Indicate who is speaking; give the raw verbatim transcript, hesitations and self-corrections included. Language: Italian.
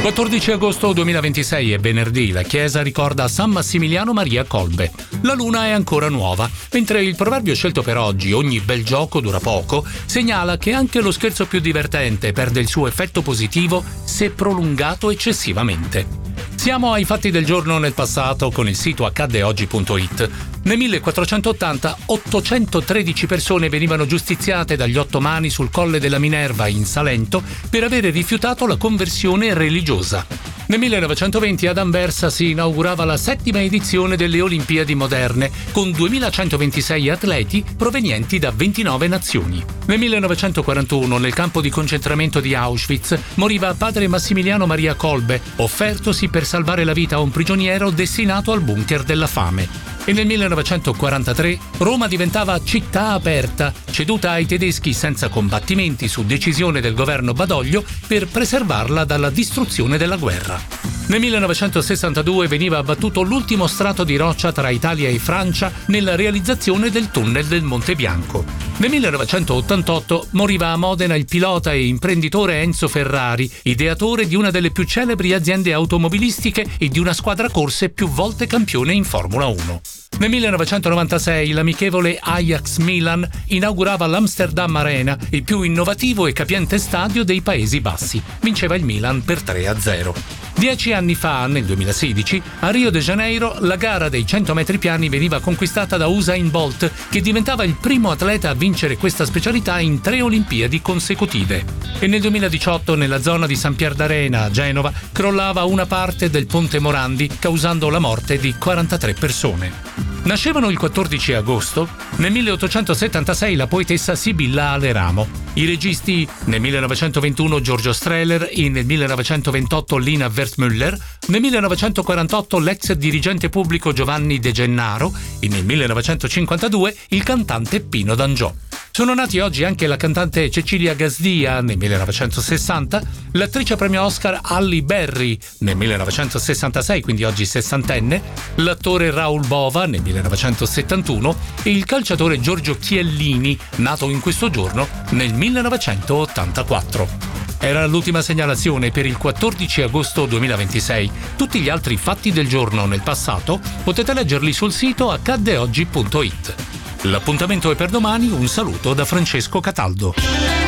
Speaker 1: quattordici agosto duemilaventisei è venerdì, la Chiesa ricorda San Massimiliano Maria Kolbe. La luna è ancora nuova, mentre il proverbio scelto per oggi, ogni bel gioco dura poco, segnala che anche lo scherzo più divertente perde il suo effetto positivo se prolungato eccessivamente. Siamo ai fatti del giorno nel passato con il sito accadde oggi punto it. Nel millequattrocentottanta ottocentotredici persone venivano giustiziate dagli ottomani sul Colle della Minerva in Salento per avere rifiutato la conversione religiosa. Nel millenovecentoventi ad Anversa si inaugurava la settima edizione delle Olimpiadi moderne con duemilacentoventisei atleti provenienti da ventinove nazioni. Nel millenovecentoquarantuno nel campo di concentramento di Auschwitz moriva padre Massimiliano Maria Kolbe, offertosi per salvare la vita a un prigioniero destinato al bunker della fame. E nel millenovecentoquarantatré Roma diventava città aperta, ceduta ai tedeschi senza combattimenti su decisione del governo Badoglio per preservarla dalla distruzione della guerra. Nel millenovecentosessantadue veniva abbattuto l'ultimo strato di roccia tra Italia e Francia nella realizzazione del tunnel del Monte Bianco. Nel millenovecentottantotto moriva a Modena il pilota e imprenditore Enzo Ferrari, ideatore di una delle più celebri aziende automobilistiche e di una squadra corse più volte campione in Formula uno. Nel millenovecentonovantasei l'amichevole Ajax-Milan inaugurava l'Amsterdam Arena, il più innovativo e capiente stadio dei Paesi Bassi. Vinceva il Milan per tre a zero. Dieci anni fa, nel duemilasedici, a Rio de Janeiro la gara dei cento metri piani veniva conquistata da Usain Bolt, che diventava il primo atleta a vincere questa specialità in tre Olimpiadi consecutive. E nel duemiladiciotto, nella zona di San Pier d'Arena, a Genova, crollava una parte del ponte Morandi, causando la morte di quarantatré persone. Nascevano il quattordici agosto, nel milleottocentosettantasei la poetessa Sibilla Aleramo, i registi nel millenovecentoventuno Giorgio Strehler e nel millenovecentoventotto Lina Wertmüller, nel millenovecentoquarantotto l'ex dirigente pubblico Giovanni De Gennaro e nel millenovecentocinquantadue il cantante Pino D'Angiò. Sono nati oggi anche la cantante Cecilia Gasdia nel millenovecentosessanta, l'attrice premio Oscar Halle Berry nel millenovecentosessantasei, quindi oggi sessantenne, l'attore Raoul Bova nel millenovecentosettantuno e il calciatore Giorgio Chiellini, nato in questo giorno nel millenovecentottantaquattro. Era l'ultima segnalazione per il quattordici agosto duemilaventisei. Tutti gli altri fatti del giorno nel passato potete leggerli sul sito accadde oggi punto it. L'appuntamento è per domani, un saluto da Francesco Cataldo.